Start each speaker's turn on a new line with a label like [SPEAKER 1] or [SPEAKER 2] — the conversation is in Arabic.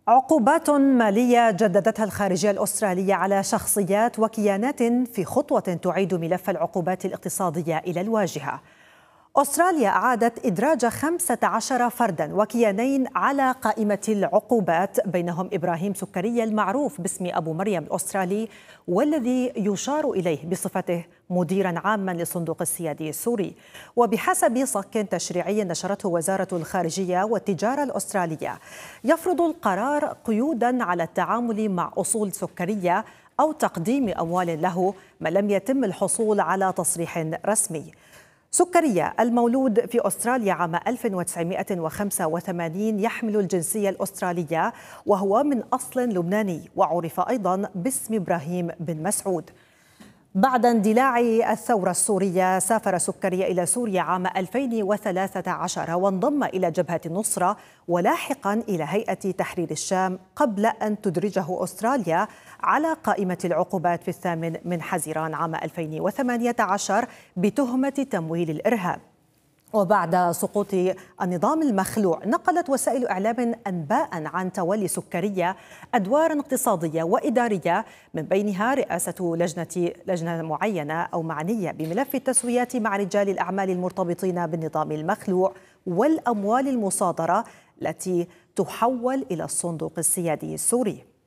[SPEAKER 1] عقوبات مالية جددتها الخارجية الأسترالية على شخصيات وكيانات في خطوة تعيد ملف العقوبات الاقتصادية إلى الواجهة. أستراليا أعادت إدراج 15 فرداً وكيانين على قائمة العقوبات، بينهم إبراهيم سكرية المعروف باسم أبو مريم الأسترالي، والذي يشار إليه بصفته مديراً عاماً للصندوق السيادي السوري. وبحسب صك تشريعي نشرته وزارة الخارجية والتجارة الأسترالية، يفرض القرار قيوداً على التعامل مع أصول سكرية أو تقديم أموال له ما لم يتم الحصول على تصريح رسمي. سكرية المولود في أستراليا عام 1985 يحمل الجنسية الأسترالية وهو من أصل لبناني، وعرف أيضا باسم إبراهيم بن مسعود. بعد اندلاع الثورة السورية سافر سكرية إلى سوريا عام 2013 وانضم إلى جبهة النصرة ولاحقا إلى هيئة تحرير الشام، قبل أن تدرجه أستراليا على قائمة العقوبات في 8 من حزيران عام 2018 بتهمة تمويل الإرهاب. وبعد سقوط النظام المخلوع نقلت وسائل إعلام أنباء عن تولي سكرية أدوار اقتصادية وإدارية، من بينها رئاسة لجنة معينة أو معنية بملف التسويات مع رجال الأعمال المرتبطين بالنظام المخلوع والأموال المصادرة التي تحول إلى الصندوق السيادي السوري.